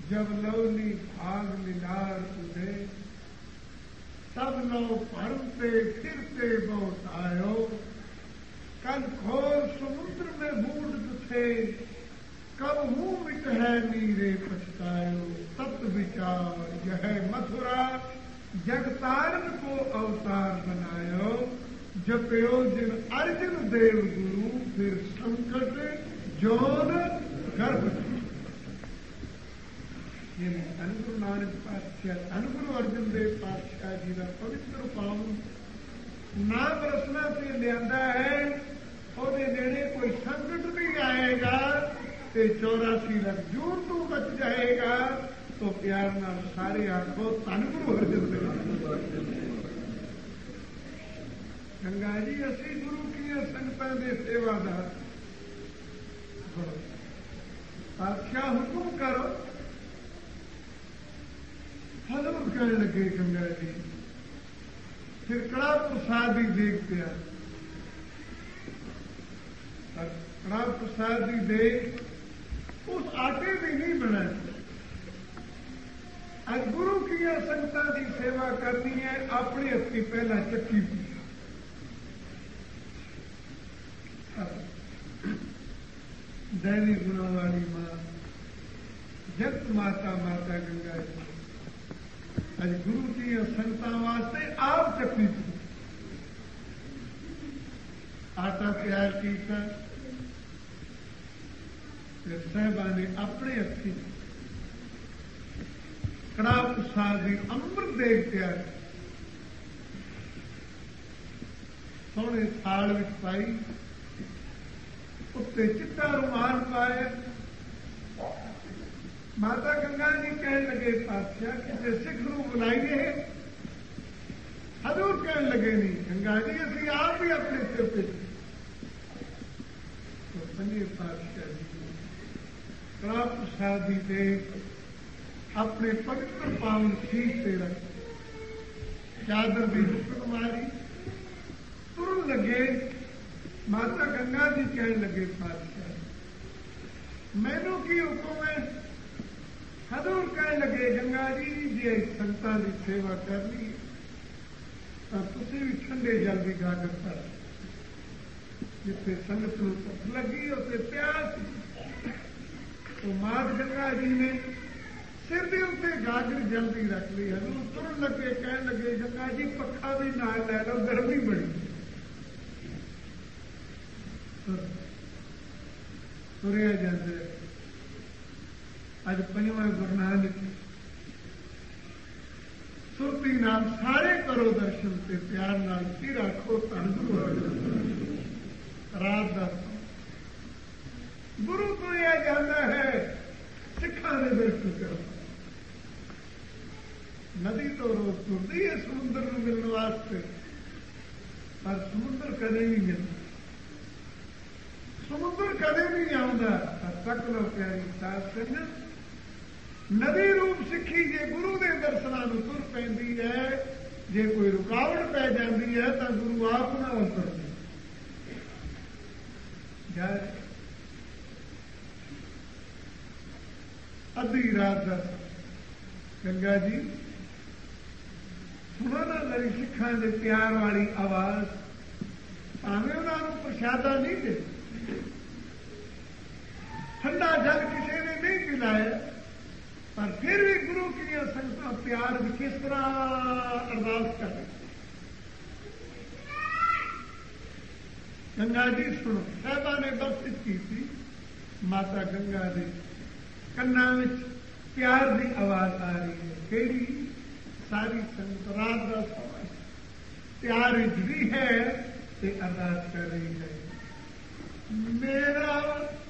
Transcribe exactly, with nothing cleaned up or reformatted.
जब लवनी भाग मिलार उड़े, तब लव भरते फिरते बहुत आयो। कल घोर समुद्र में बूढ़ थे, कब मुंह मिट है नीरे पछतायो। तत्व विचार यह मथुरा, जगतारण को अवतार बनायो। जपयो जिन अर्जुन देव गुरु, फिर संकट जोन गर्भ। ये अनुगुरु नानक पातशाह, अनुगुरु अर्जुन देव पातशाह जी का पवित्र पावन नाम रसना से लिया है। और नेड़े कोई संकट भी आएगा तो चौरासी लख जून तू बच जाएगा। तो प्यार नाल सारे आखो धन गुरु अर्जुन देव। गंगा जी असी गुरु की संगतां दे सेवादार, पातशाह हुकुम करो। हजूर कहने लगे गंगा जी, फिर कड़ा प्रसाद ही देख पिया। कड़ा प्रसाद ही देख उस आटे भी नहीं बनाए। आज गुरु की संगतां की सेवा करनी है, अपने हथी पहला चक्की पी। दैवी गुणों वाली मां, जगत माता माता गंगा जी अज गुरु की संगतां वास्ते आप चक्की पी। आटा तैयार किया, साहबा ने अपने हथी कड़ा प्रसाद की अमृत देग तैयार, सोने थाल विच पाई, उत्ते चिट्टा रुमाल पाया। माता गंगा जी कहने लगे पातशाह किसी सिख नूं बुलाइए। हजूर कहने लगे नहीं गंगा जी असीं आप ही अपने सिर पे। तो पंजे पातशाह जी कड़ा प्रसाद दी देग अपने पवित्र पावन शीश से रख, चादर की हुक्म मारी, तुरन लगे। माता गंगा जी कहने लगे पातशाह मैनू की हुक्म है। हजूर कहने लगे गंगा जी जे संगतां की सेवा करनी है तो तुसीं भी ठंडे जल की गागर कर। जिथे संगत नूं भुख लगी उत्ते प्यास। तो मात गंगा जी ने सिर के उत्ते गागर जल्दी रख ली। हजूर तुरन लगे कहने लगे गंगा जी पखा भी नाल लै लो, गर्मी बड़ी। तुरिया जाते अज पंजवां गुरु नानक सुरती नाल सारे करो दर्शन से प्यार नाल सिर आखो धन गुरु अर्जुन। रात का गुरु तो यह जाता है सिखा ने दर्शन करो। नदी तो रोज तुरती है समुद्र में मिलने वास्ते, पर समुद्र कदे नहीं मिलता। समुद्र कदे नहीं आता। तक लो प्यारी साथ संगत, नदी रूप सिखी जे गुरु के दर्शनों में तुर पैंदी है। जे कोई रुकावट पै जाती है तो गुरु आप ना उतर जाए। अद्धी रात दस गंगा जी सुनो ना मेरी सिखा के प्यार वाली आवाज। भावें उन्होंने प्रसादा नहीं दे, ठंडा जल किसी ने नहीं पिलाया, पर फिर भी गुरु की संगतां प्यार भी किस तरह अरदास कर। गंगा जी सुनो, साहबा ने बख्शिश की थी। माता गंगा जी कन्ना में प्यार की आवाज आ रही है। केड़ी सारी संगत रात का समय प्यार भी है ते अरदास कर रही है। मेरा